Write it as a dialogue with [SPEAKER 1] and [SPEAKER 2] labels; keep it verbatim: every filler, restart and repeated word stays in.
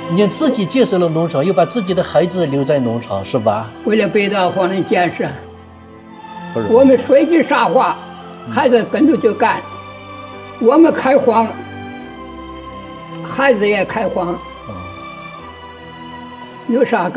[SPEAKER 1] 你自己建设了农场，又把自己的孩子留在农场，是吧？
[SPEAKER 2] 为了北大荒的建设，我们说一句啥话，孩子跟着就干。我们开荒，孩子也开荒，有啥干？